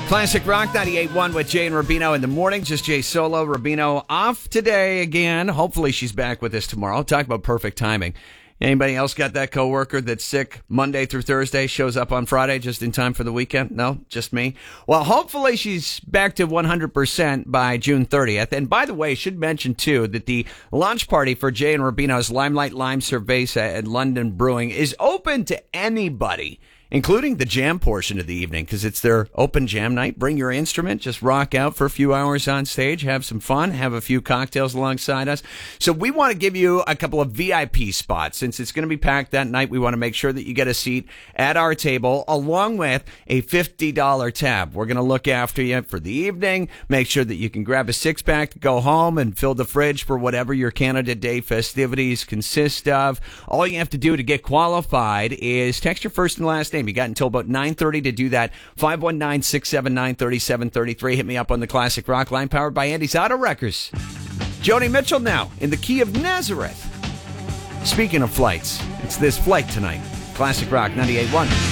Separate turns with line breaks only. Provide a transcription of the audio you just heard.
Classic Rock 98.1 with Jay and Rubino in the morning. Just Jay solo. Rubino off today again. Hopefully she's back with us tomorrow. Talk about perfect timing. Anybody else got that coworker that's sick Monday through Thursday, shows up on Friday just in time for the weekend? No, just me? Well, hopefully she's back to 100% by June 30th. And by the way, should mention too that the launch party for Jay and Rubino's Limelight Lime Cerveza at London Brewing is open to anybody, including the jam portion of the evening, because it's their open jam night. Bring your instrument, just rock out for a few hours on stage, have some fun, have a few cocktails alongside us. So we want to give you a couple of VIP spots. Since it's going to be packed that night, we want to make sure that you get a seat at our table, along with a $50 tab. We're going to look after you for the evening, make sure that you can grab a six-pack to go home and fill the fridge for whatever your Canada Day festivities consist of. All you have to do to get qualified is text your first and last name. You got until about 9:30 to do that. 519-679-3733. Hit me up on the Classic Rock line, powered by Andy's Auto Wreckers. Joni Mitchell now in the Key of Nazareth. Speaking of flights, it's this flight tonight. Classic Rock 98.1.